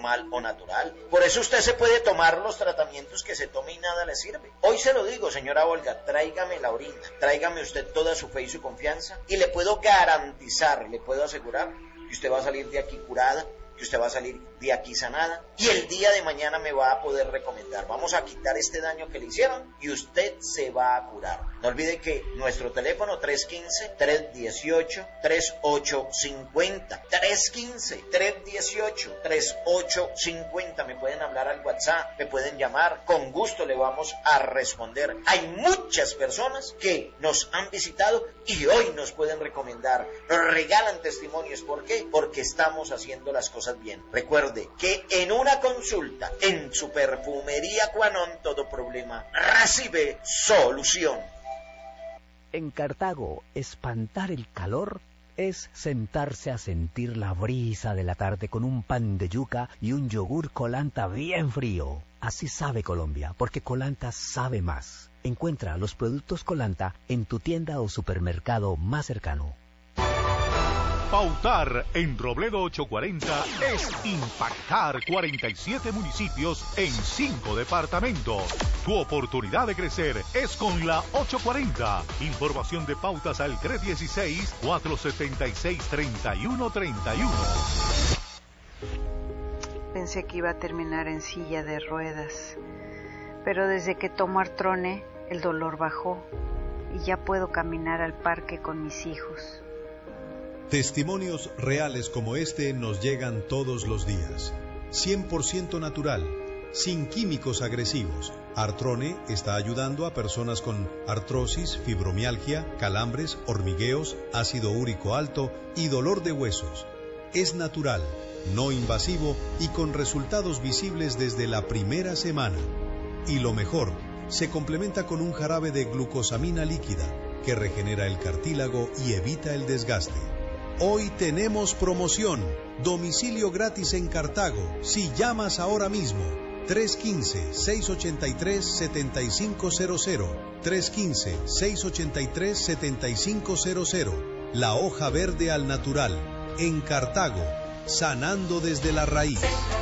normal o natural. Por eso usted se puede tomar los tratamientos que se tome y nada le sirve. Hoy se lo digo, señora Olga, tráigame la orina, tráigame usted toda su fe y su confianza y le puedo garantizar, le puedo asegurar que usted va a salir de aquí curada, que usted va a salir de aquí sanada y el día de mañana me va a poder recomendar. Vamos a quitar este daño que le hicieron y usted se va a curar. No olvide que nuestro teléfono 315-318-3850. 315-318-3850. Me pueden hablar al WhatsApp, me pueden llamar. Con gusto le vamos a responder. Hay muchas personas que nos han visitado y hoy nos pueden recomendar. Nos regalan testimonios. ¿Por qué? Porque estamos haciendo las cosas bien. Recuerde que en una consulta en su perfumería Cuanón todo problema recibe solución. En Cartago, espantar el calor es sentarse a sentir la brisa de la tarde con un pan de yuca y un yogur Colanta bien frío. Así sabe Colombia, porque Colanta sabe más. Encuentra los productos Colanta en tu tienda o supermercado más cercano. Pautar en Robledo 840 es impactar 47 municipios en 5 departamentos. Tu oportunidad de crecer es con la 840. Información de pautas al 316-476-3131. Pensé que iba a terminar en silla de ruedas, pero desde que tomo Artrone el dolor bajó y ya puedo caminar al parque con mis hijos. Testimonios reales como este nos llegan todos los días. 100% natural, sin químicos agresivos. Artrone está ayudando a personas con artrosis, fibromialgia, calambres, hormigueos, ácido úrico alto y dolor de huesos. Es natural, no invasivo y con resultados visibles desde la primera semana. Y lo mejor, se complementa con un jarabe de glucosamina líquida que regenera el cartílago y evita el desgaste. Hoy tenemos promoción, domicilio gratis en Cartago, si llamas ahora mismo, 315-683-7500, 315-683-7500, la hoja verde al natural, en Cartago, sanando desde la raíz.